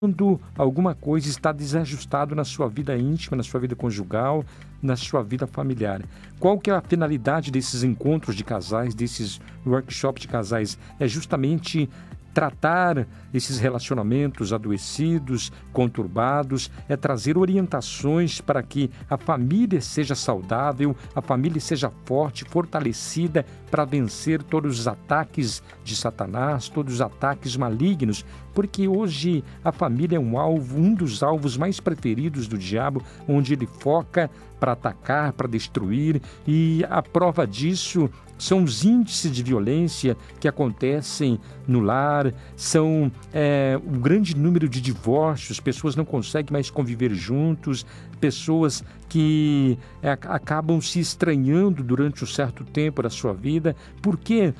quando alguma coisa está desajustado na sua vida íntima, na sua vida conjugal, na sua vida familiar. Qual que é a finalidade desses encontros de casais, desses workshops de casais? É justamente tratar esses relacionamentos adoecidos, conturbados, é trazer orientações para que a família seja saudável, a família seja forte, fortalecida para vencer todos os ataques de Satanás, todos os ataques malignos, porque hoje a família é um dos alvos mais preferidos do diabo, onde ele foca para atacar, para destruir, e a prova disso são os índices de violência que acontecem no lar, são um grande número de divórcios, pessoas não conseguem mais conviver juntos, pessoas que acabam se estranhando durante um certo tempo da sua vida, porque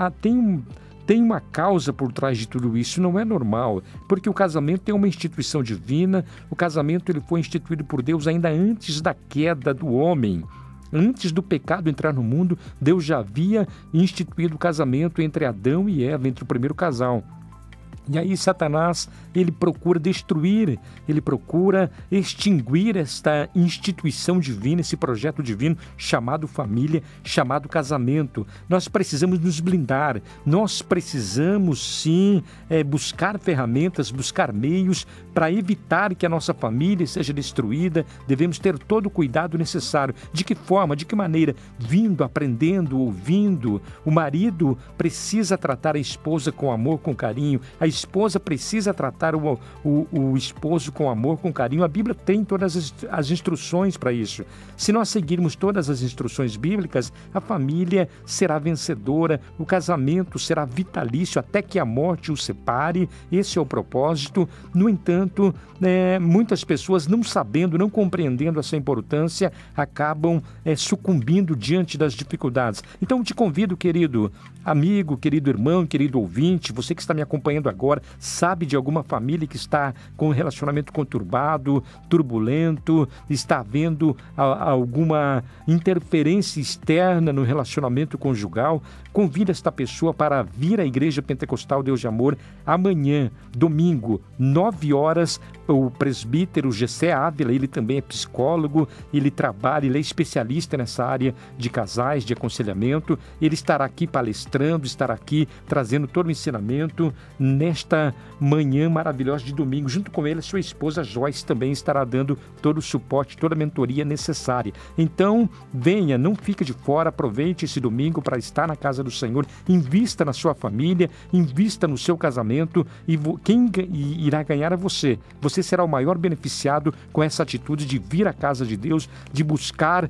tem uma causa por trás de tudo isso, não é normal, porque o casamento é uma instituição divina, o casamento ele foi instituído por Deus ainda antes da queda do homem. Antes do pecado entrar no mundo, Deus já havia instituído o casamento entre Adão e Eva, entre o primeiro casal. E aí Satanás, ele procura destruir, ele procura extinguir esta instituição divina, esse projeto divino chamado família, chamado casamento. Nós precisamos nos blindar, nós precisamos sim buscar ferramentas, buscar meios para evitar que a nossa família seja destruída. Devemos ter todo o cuidado necessário. De que forma, de que maneira? Vindo, aprendendo, ouvindo. O marido precisa tratar a esposa com amor, com carinho. A esposa precisa tratar o esposo com amor, com carinho. A Bíblia tem todas as instruções para isso. Se nós seguirmos todas as instruções bíblicas, a família será vencedora, o casamento será vitalício até que a morte o separe. Esse é o propósito. No entanto, muitas pessoas, não sabendo, não compreendendo essa importância, acabam sucumbindo diante das dificuldades. Então, te convido, querido amigo, querido irmão, querido ouvinte, você que está me acompanhando agora, sabe de alguma família que está com um relacionamento conturbado, turbulento, está havendo alguma interferência externa no relacionamento conjugal, convida esta pessoa para vir à Igreja Pentecostal Deus de Amor amanhã, domingo, 9 horas, o presbítero Gessé Ávila, ele também é psicólogo, ele trabalha, ele é especialista nessa área de casais, de aconselhamento, ele estará aqui palestrando, estará aqui trazendo todo o ensinamento nesta manhã maravilhosa de domingo. Junto com ele, a sua esposa Joyce também estará dando todo o suporte, toda a mentoria necessária. Então, venha, não fique de fora, aproveite esse domingo para estar na casa do Senhor, invista na sua família, invista no seu casamento e quem irá ganhar é você. Você será o maior beneficiado com essa atitude de vir à casa de Deus, de buscar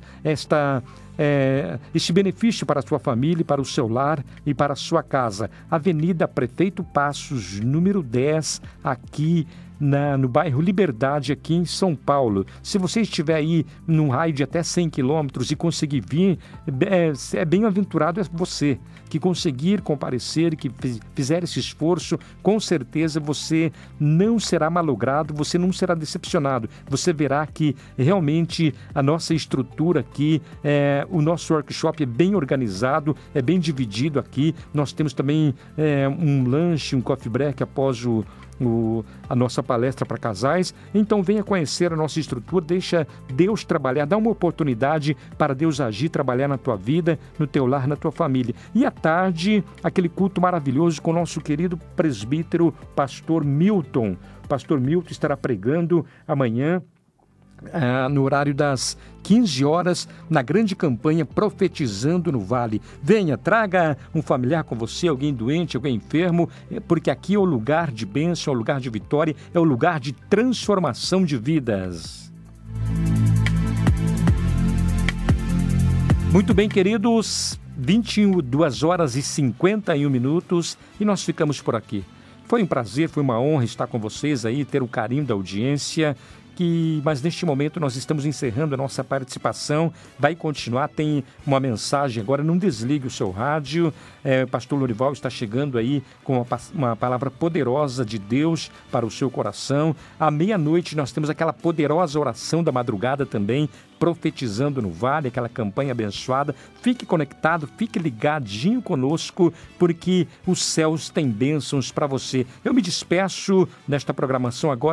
este benefício para a sua família, para o seu lar e para a sua casa. Avenida Prefeito Passos, número 10, aqui no bairro Liberdade, aqui em São Paulo. Se você estiver aí num raio de até 100 quilômetros e conseguir vir, bem-aventurado é você que conseguir comparecer, que fizer esse esforço, com certeza você não será malogrado, você não será decepcionado. Você verá que realmente a nossa estrutura aqui, o nosso workshop é bem organizado, é bem dividido aqui. Nós temos também um lanche, um coffee break após a nossa palestra para casais. Então venha conhecer a nossa estrutura, deixa Deus trabalhar, dá uma oportunidade para Deus agir, trabalhar na tua vida, no teu lar, na tua família. E à tarde, aquele culto maravilhoso com o nosso querido presbítero Pastor Milton. Pastor Milton estará pregando amanhã, no horário das 15 horas, na grande campanha Profetizando no Vale. Venha, traga um familiar com você, alguém doente, alguém enfermo, porque aqui é o lugar de bênção, é o lugar de vitória, é o lugar de transformação de vidas. Muito bem, queridos, 22 horas e 51 minutos e nós ficamos por aqui. Foi um prazer, foi uma honra estar com vocês aí, ter o carinho da audiência. mas neste momento nós estamos encerrando a nossa participação. Vai continuar, tem uma mensagem agora, não desligue o seu rádio. O pastor Lorival está chegando aí com uma palavra poderosa de Deus para o seu coração. À meia-noite nós temos aquela poderosa oração da madrugada também, profetizando no vale, aquela campanha abençoada. Fique conectado, fique ligadinho conosco, porque os céus têm bênçãos para você. Eu me despeço nesta programação agora